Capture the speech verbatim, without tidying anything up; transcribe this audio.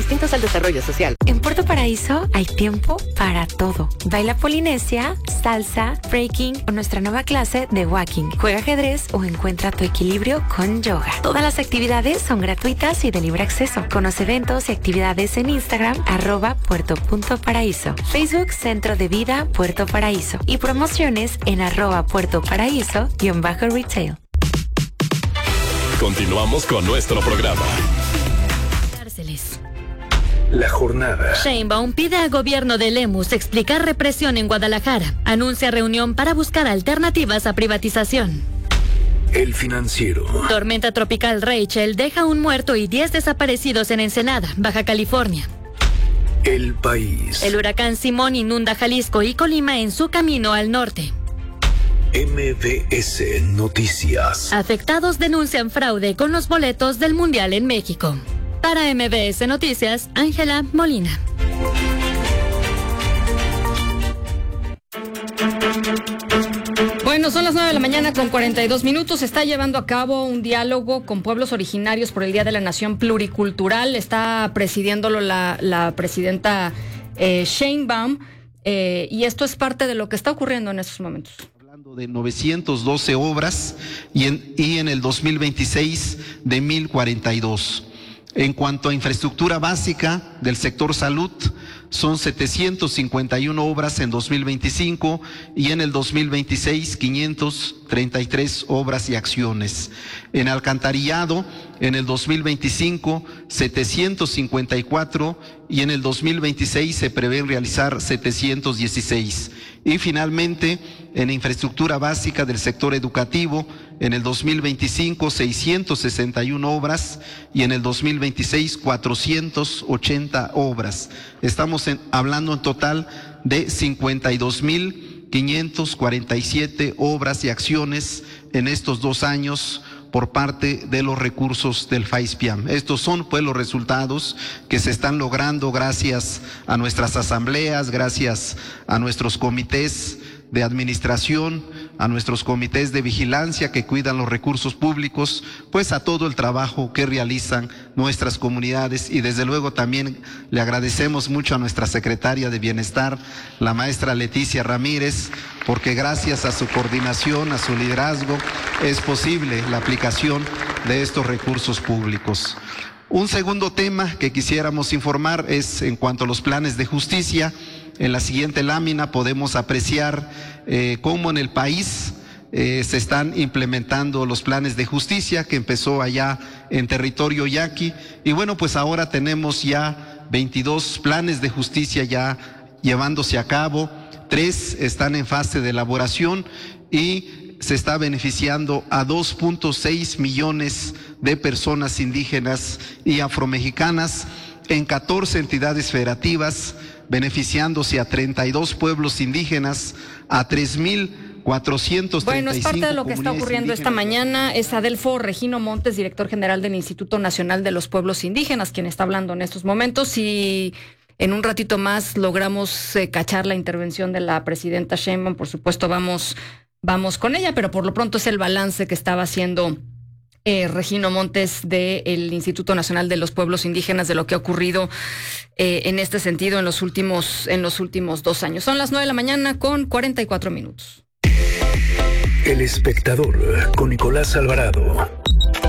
distintos al desarrollo social. En Puerto Paraíso hay tiempo para todo. Baila polinesia, salsa, breaking o nuestra nueva clase de walking. Juega ajedrez o encuentra tu equilibrio con yoga. Todas las actividades son gratuitas y de libre acceso. Conoce eventos y actividades en Instagram, arroba puerto.paraíso. Facebook Centro de Vida Puerto Paraíso. Y promociones en arroba Puerto Paraíso guión bajo retail. Continuamos con nuestro programa. Cárceles. La jornada. Sheinbaum pide al gobierno de Lemus explicar represión en Guadalajara. Anuncia reunión para buscar alternativas a privatización. El Financiero. Tormenta tropical Rachel deja un muerto y diez desaparecidos en Ensenada, Baja California. El País. El huracán Simón inunda Jalisco y Colima en su camino al norte. M B S Noticias. Afectados denuncian fraude con los boletos del Mundial en México. Para M B S Noticias, Ángela Molina. Bueno, son las nueve de la mañana con cuarenta y dos minutos. Se está llevando a cabo un diálogo con pueblos originarios por el Día de la Nación Pluricultural. Está presidiéndolo la, la presidenta eh, Sheinbaum. Eh, y esto es parte de lo que está ocurriendo en estos momentos. Hablando de novecientas doce obras y en, y en el dos mil veintiséis de mil cuarenta y dos. En cuanto a infraestructura básica del sector salud, son setecientas cincuenta y una obras en dos mil veinticinco y en el dos mil veintiséis quinientas treinta y tres obras y acciones. En alcantarillado, en el dos mil veinticinco setecientas cincuenta y cuatro y en el dos mil veintiséis se prevén realizar setecientas dieciséis. Y finalmente, en infraestructura básica del sector educativo, en el dos mil veinticinco seiscientas sesenta y una obras y en el dos mil veintiséis cuatrocientas ochenta obras. Estamos en, hablando en total de cincuenta y dos mil quinientas cuarenta y siete obras y acciones en estos dos años por parte de los recursos del FAISPIAM. Estos son pues los resultados que se están logrando gracias a nuestras asambleas, gracias a nuestros comités de administración, a nuestros comités de vigilancia que cuidan los recursos públicos, pues a todo el trabajo que realizan nuestras comunidades. Y desde luego también le agradecemos mucho a nuestra secretaria de Bienestar, la maestra Leticia Ramírez, porque gracias a su coordinación, a su liderazgo, es posible la aplicación de estos recursos públicos. Un segundo tema que quisiéramos informar es en cuanto a los planes de justicia. En la siguiente lámina podemos apreciar eh, cómo en el país eh, se están implementando los planes de justicia que empezó allá en territorio yaqui. Y bueno, pues ahora tenemos ya veintidós planes de justicia ya llevándose a cabo. Tres están en fase de elaboración y se está beneficiando a dos punto seis millones de personas indígenas y afromexicanas en catorce entidades federativas, beneficiándose a treinta y dos pueblos indígenas, a tres mil cuatrocientos treinta y cinco. Bueno, es parte de lo que está ocurriendo esta mañana. Es Adelfo Regino Montes, director general del Instituto Nacional de los Pueblos Indígenas, quien está hablando en estos momentos, y en un ratito más logramos eh, cachar la intervención de la presidenta Sheinbaum. Por supuesto, vamos, vamos con ella, pero por lo pronto es el balance que estaba haciendo Eh, Regino Montes del Instituto Nacional de los Pueblos Indígenas de lo que ha ocurrido eh, en este sentido en los últimos en los últimos dos años. Son las nueve de la mañana con cuarenta y cuatro minutos. El Espectador con Nicolás Alvarado.